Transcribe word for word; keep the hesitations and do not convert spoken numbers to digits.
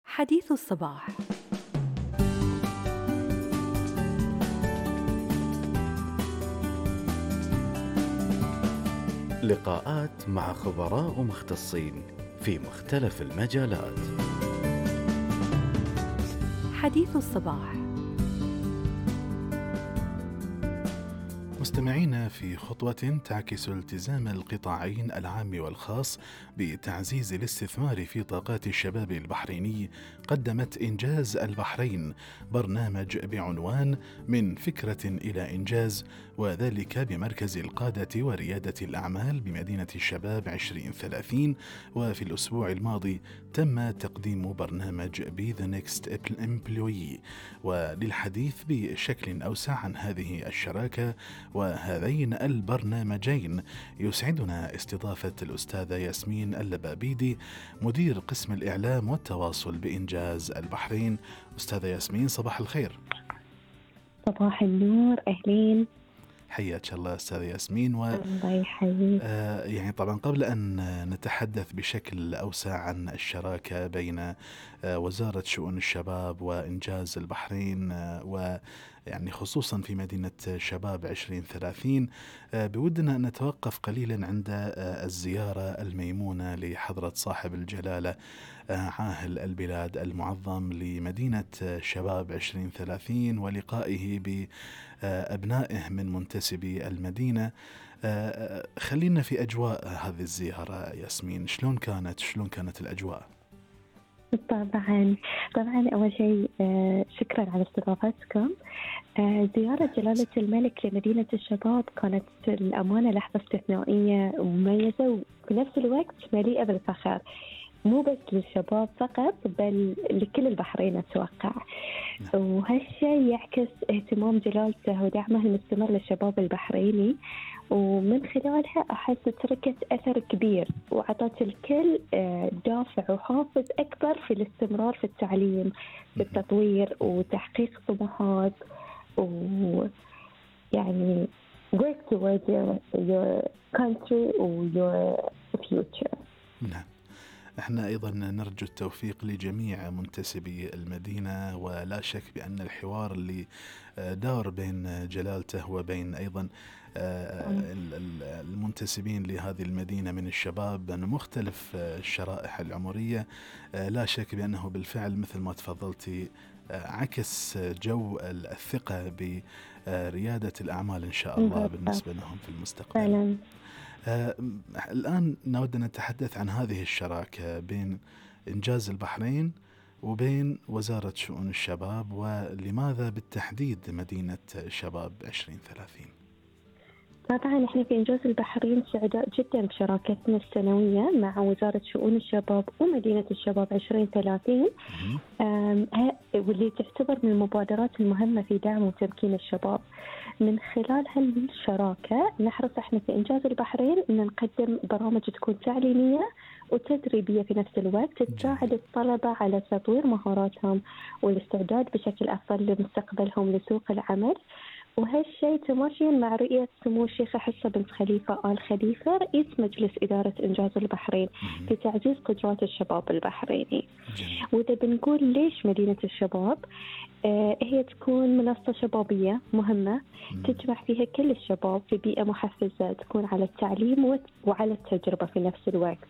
حديث الصباح. لقاءات مع خبراء مختصين في مختلف المجالات. حديث الصباح. مستمعين، في خطوة تعكس التزام القطاعين العام والخاص بتعزيز الاستثمار في طاقات الشباب البحريني، قدمت إنجاز البحرين برنامج بعنوان من فكرة إلى إنجاز، وذلك بمركز القادة وريادة الأعمال بمدينة الشباب عشرين ثلاثين. وفي الأسبوع الماضي تم تقديم برنامج Be the Next Employee. وللحديث بشكل أوسع عن هذه الشراكة وهذين البرنامجين يسعدنا استضافة الأستاذة ياسمين اللبابيدي، مدير قسم الإعلام والتواصل بإنجاز البحرين. أستاذة ياسمين، صباح الخير. صباح النور، أهلين. حياك الله أستاذة ياسمين. و الله يحييك. آه يعني طبعا قبل أن نتحدث بشكل أوسع عن الشراكة بين آه وزارة شؤون الشباب وإنجاز البحرين، آه ويعني خصوصا في مدينة شباب عشرين ثلاثين، آه بودنا أن نتوقف قليلا عند آه الزيارة الميمونة لحضرة صاحب الجلالة آه عاهل البلاد المعظم لمدينة شباب عشرين ثلاثين، ولقائه بأبنائه من منتسبي المدينة. خلينا في أجواء هذه الزيارة ياسمين، شلون كانت شلون كانت الأجواء؟ طبعا طبعا أول شيء شكرا على استضافتكم. زيارة جلالة الملك لمدينة الشباب كانت الأمانة لحظة استثنائية ومميزة، وفي نفس الوقت مليئة بالفخر، مو بس للشباب فقط بل لكل البحرين أتوقع. وهالشيء يعكس اهتمام جلالته ودعمه المستمر للشباب البحريني، ومن خلالها أحس تركت أثر كبير وعطت الكل دافع وحافز أكبر في الاستمرار في التعليم، في التطوير وتحقيق طموحات، ويعني work towards your, your country or your future. نعم، احنا ايضا نرجو التوفيق لجميع منتسبي المدينة، ولا شك بان الحوار اللي دار بين جلالته وبين ايضا المنتسبين لهذه المدينة من الشباب من مختلف الشرائح العمرية، لا شك بانه بالفعل مثل ما تفضلتي عكس جو الثقة بريادة الأعمال إن شاء الله بالنسبة لهم في المستقبل. آه الآن نود أن نتحدث عن هذه الشراكة بين إنجاز البحرين وبين وزارة شؤون الشباب، ولماذا بالتحديد مدينة شباب عشرين ثلاثين؟ طبعا احنا في إنجاز البحرين سعداء جدا بشراكتنا السنوية مع وزارة شؤون الشباب ومدينة الشباب عشرين ثلاثين، واللي تعتبر من المبادرات المهمة في دعم وتمكين الشباب. من خلال هالشراكة نحرص احنا في إنجاز البحرين ان نقدم برامج تكون تعليمية وتدريبية في نفس الوقت، تساعد الطلبة على تطوير مهاراتهم والاستعداد بشكل أفضل لمستقبلهم لسوق العمل. وهالشيء تماشيا مع رؤية سمو الشيخة حصة بنت خليفة آل خليفة رئيس مجلس إدارة إنجاز البحرين في تعزيز قدرات الشباب البحريني. وإذا بنقول ليش مدينة الشباب، آه هي تكون منصة شبابية مهمة تجمع فيها كل الشباب في بيئة محفزة، تكون على التعليم وعلى التجربة في نفس الوقت.